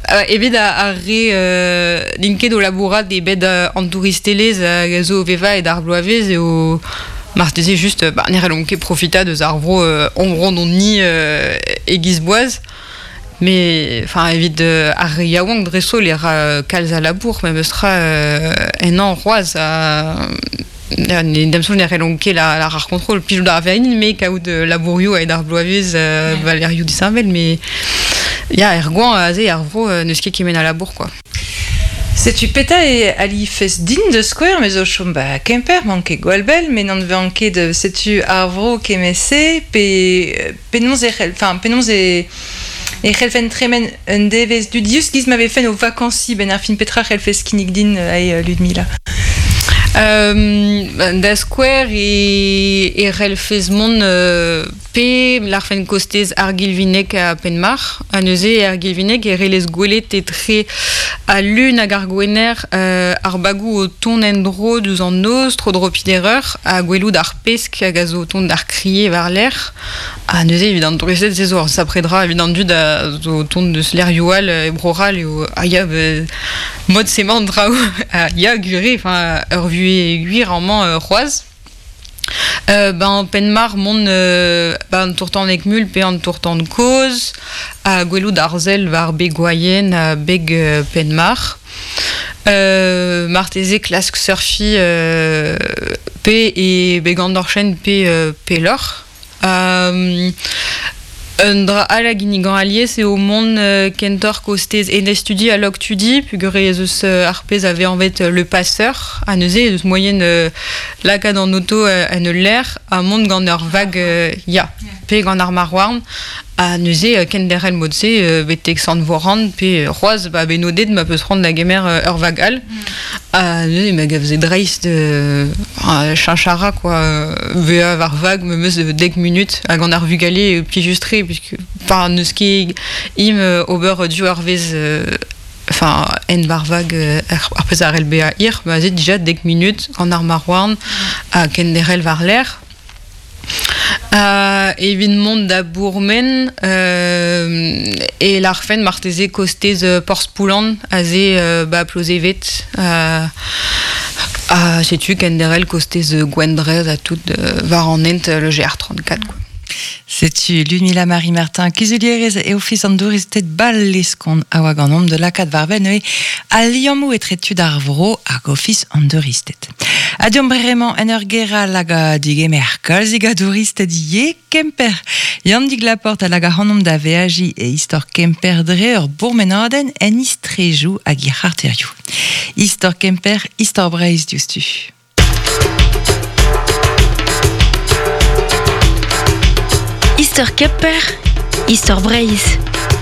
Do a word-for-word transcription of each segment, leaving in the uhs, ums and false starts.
Uh, ebet a, a re uh, linket o labourat ebet uh, an touristelez a zo veva et ar bloavez eo marteze just bah, nere lonke profita deus ar vro uh, ombron on ni uh, egizboaz. Mais enfin évite uh, ar yaouank dreso les ra kalz a labour mais mestra uh, en an roaz a ne damsol nere lonke la la rar contrôle pijou da verin mais kaout de labourio et ar bloavez uh, Valerio di Saint-Vel mais ya er gouan a ze ar vro uh, neus ket kemen a labour quoi. Setu peta e ali fes din de square mais o chom ba Kemper manke gwalbel mais n'an veanke de setu ar vro kemese pe penons e enfin penons e e c'helfen tremen un devez du dius giz m'avait fait nos vacances ben ar fin petra c'helfes kinik din a Ludmila. Euh, da square e e relfez mon euh, pe l'arfen costez ar gilvinek a Penmar a neuze ar gilvinek e relez gwelet e tre a lun hag ar gwener euh, ar bagou o ton endro deus an noz tro dropidereur a gwelout ar pesk hag a zo o ton d'ar kriye var l'air a neuze evidant touristet se zo sa predra evidant du da zo o ton deus l'air yoal e broral e o a ya euh, mod sement drao a ya gure enfin ur vu et guir en man euh, roise. Euh, ben Penmar mon euh, ben tourtan nek mul pe an tourtan de cause a gwelou d'arzel var begoyen a beg euh, Penmar euh, marteze klask surfi euh, pe e begandorchen pe euh, pe lor euh, un dra a la ginigan allié c'est au monde euh, kentor costez et estudie à l'octudi pugure zeus euh, arpez avait en fait euh, le passeur à neuze de moyenne euh, la ca dans auto euh, à ne l'air à monde gander vague euh, ya pe gander marwarn à neuze euh, kenderel modse euh, betek sant vorand pe euh, roise ba benodé de ma peut se rendre la gamer euh, ur vagal à neuze ma gavze dreist de euh, chanchara quoi euh, va var vague me meus de deg minutes à gander vu galé puis justré puisque par ne ski im euh, ober du arvez euh, enfin en barvag euh, arpez ar lba ir ma zet déjà deg minutes en armarwarn à kenderel var l'air euh, évidemment d'abourmen euh, et l'arfen marteze costez euh, porspoulan azé euh, ba plosevet euh, ah c'est tu kenderel costez euh, gwendrez à tout euh, var en ent le G R trente-quatre quoi. C'est-tu Ludmila Marie Martin Kizulierez et office en douristet balleskon a wag an om de lakat varben e a liamou etretu d'arvro hag office en douristet. Adiom bremañ en ur gera laga digemer kalzig a douristet ye Kemper. Yann dig la porte a laga hanom da veaji e istor Kemper dre ur bourmenaden en istrejou hag ir arterioù. Istor Kemper, istor breiz dioustu. Istor Kemper, istor breiz.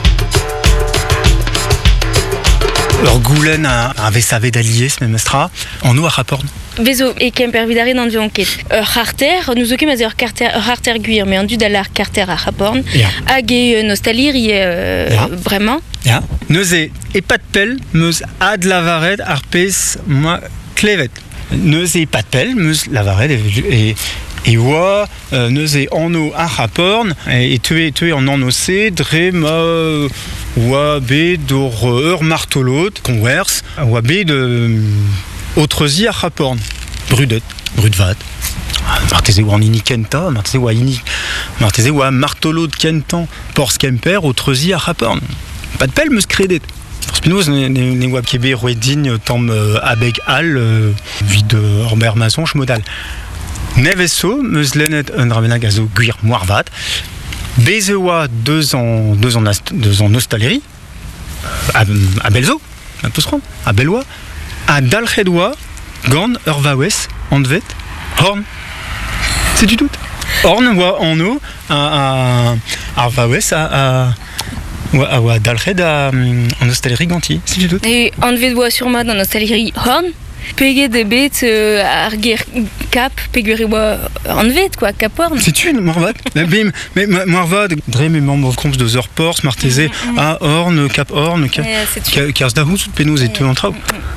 Ur goulenn a, a vez savet d'aliez me mestra, an o a raporn. Bezo e Kemper vidare d'an du anket. Ur harter, nous okem az ur karter, ur harter guir, mais an du da l'ar karter a raporn. Ja. Hag e nostalir ie euh, Ja. vraiment. Ja. Neuze e pat pell meus ad lavaret ar pez moi klevet. Neuze e pat pell meus lavaret e... E oa, euh, neuze anno ar raporn, e tue, tue an anno se, dre ma euh, oa bet d'or ur martolot, konwers, oa bet de autrezi ar raporn. Brudet, brudvat. Marteze oa an ini kenta, marteze oa ini, marteze oa martolot kentan, pors Kemper, autrezi ar raporn. Pat pell meus kredet. Spinoz ne, ne, ne oa kebe roe digne tam euh, abeg al, euh, vid euh, ur mason chmodal. Neveso, meus lennet un ramenag a zo gwir moarvat. Beze oa deux ans, deux ans, deux ans nostaleri, a, a Belzo, a Pousran, a Bellois, a dalchet oa, gant ur vaouez, antvet, horn. C'est du tout. Horn oa anno, a, a, a vaouez, a, a, oa, oa dalchet a, an nostaleri ganti. C'est du tout. Et anvet boa sur ma dans nostalir horn. Peget de bet euh, ar ger cap pegure boa anvet quoi caporn. C'est tu Morvat. Mais mais Morvat dre mes membres comps de ur pors marteze a horn cap horn kars da hous penaos et te entra.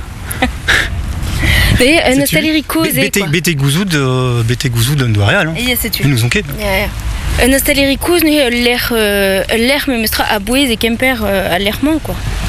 Et un nostalir cause quoi. Bete gouzoud bete gouzoud un doareal. Et c'est tu. Nous nous enquête. Un nostalir cause l'air l'air me mestra à bouez et Kemper à l'airement quoi.